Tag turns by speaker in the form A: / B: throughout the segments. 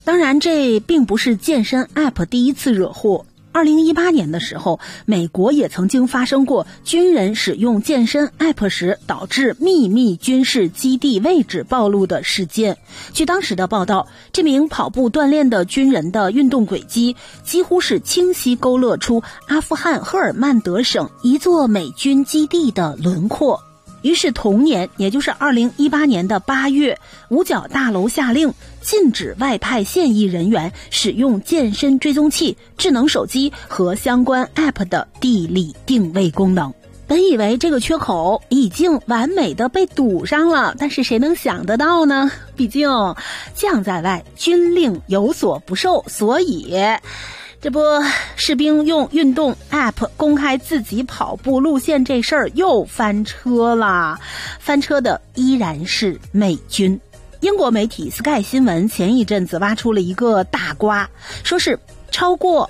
A: 当然，这并不是健身 App 第一次惹祸。2018年的时候，美国也曾经发生过军人使用健身 App 时导致秘密军事基地位置暴露的事件。据当时的报道，这名跑步锻炼的军人的运动轨迹几乎是清晰勾勒出阿富汗赫尔曼德省一座美军基地的轮廓。于是同年，也就是2018年的8月，五角大楼下令禁止外派现役人员使用健身追踪器、智能手机和相关 App 的地理定位功能。本以为这个缺口已经完美的被堵上了，但是谁能想得到呢？毕竟将在外，军令有所不受，所以这不，士兵用运动 App 公开自己跑步路线这事儿又翻车了。翻车的依然是美军。英国媒体 Sky 新闻前一阵子挖出了一个大瓜，说是超过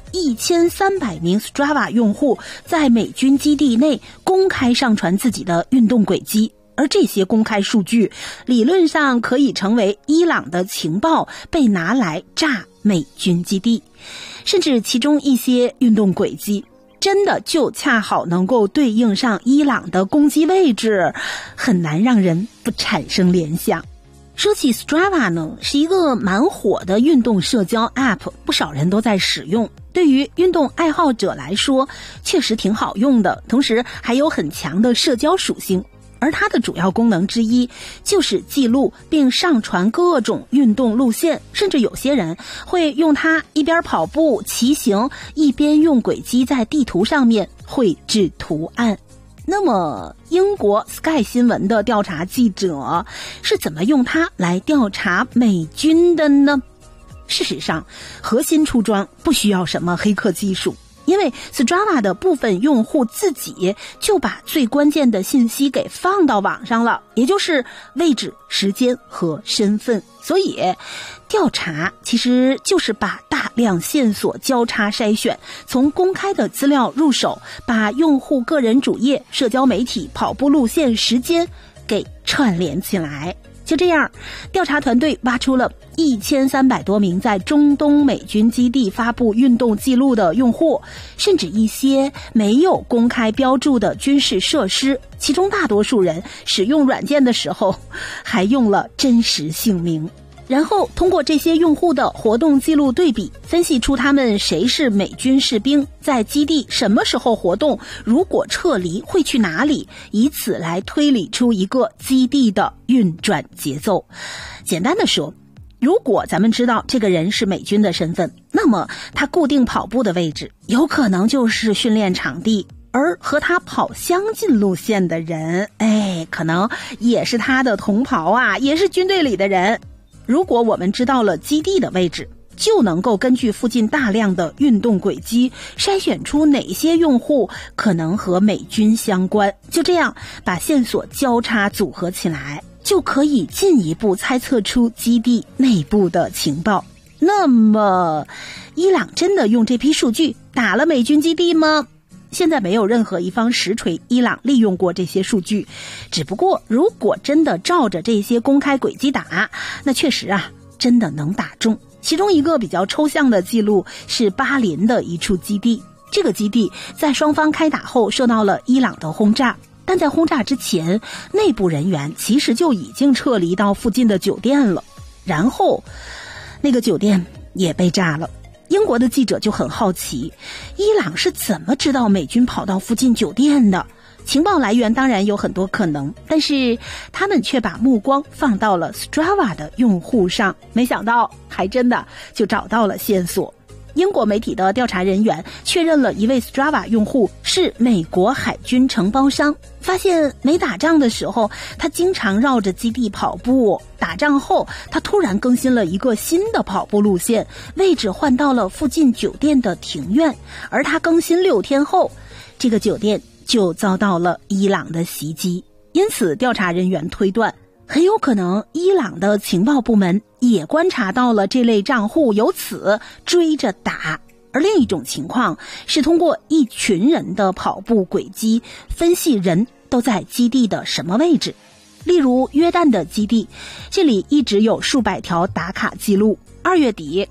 A: 1300名 Strava 用户在美军基地内公开上传自己的运动轨迹。而这些公开数据理论上可以成为伊朗的情报被拿来炸美军基地，甚至其中一些运动轨迹真的就恰好能够对应上伊朗的攻击位置，很难让人不产生联想。说起 Strava 呢，是一个蛮火的运动社交 App， 不少人都在使用。对于运动爱好者来说，确实挺好用的，同时还有很强的社交属性。而它的主要功能之一就是记录并上传各种运动路线，甚至有些人会用它一边跑步骑行，一边用轨迹在地图上面绘制图案。那么英国 Sky 新闻的调查记者是怎么用它来调查美军的呢？事实上，核心出装不需要什么黑客技术，因为 Strava 的部分用户自己就把最关键的信息给放到网上了，也就是位置、时间和身份。所以调查其实就是把大量线索交叉筛选，从公开的资料入手，把用户个人主页、社交媒体、跑步路线、时间给串联起来。就这样，调查团队挖出了1300多名在中东美军基地发布运动记录的用户，甚至一些没有公开标注的军事设施，其中大多数人使用软件的时候还用了真实姓名。然后通过这些用户的活动记录对比，分析出他们谁是美军士兵，在基地什么时候活动，如果撤离会去哪里，以此来推理出一个基地的运转节奏。简单的说，如果咱们知道这个人是美军的身份，那么他固定跑步的位置有可能就是训练场地，而和他跑相近路线的人，可能也是他的同袍啊，也是军队里的人。如果我们知道了基地的位置，就能够根据附近大量的运动轨迹筛选出哪些用户可能和美军相关，就这样把线索交叉组合起来，就可以进一步猜测出基地内部的情报。那么伊朗真的用这批数据打了美军基地吗？现在没有任何一方实锤伊朗利用过这些数据，只不过如果真的照着这些公开轨迹打，那确实真的能打中。其中一个比较抽象的记录是巴林的一处基地，这个基地在双方开打后受到了伊朗的轰炸，但在轰炸之前，内部人员其实就已经撤离到附近的酒店了，然后那个酒店也被炸了。英国的记者就很好奇，伊朗是怎么知道美军跑到附近酒店的？情报来源当然有很多可能，但是他们却把目光放到了 Strava 的用户上，没想到还真的就找到了线索。英国媒体的调查人员确认了一位 Strava 用户是美国海军承包商，发现没打仗的时候他经常绕着基地跑步，打仗后他突然更新了一个新的跑步路线，位置换到了附近酒店的庭院，而他更新6天后，这个酒店就遭到了伊朗的袭击。因此调查人员推断，很有可能伊朗的情报部门也观察到了这类账户，由此追着打。而另一种情况是通过一群人的跑步轨迹分析人都在基地的什么位置。例如约旦的基地，这里一直有数百条打卡记录， 2月底，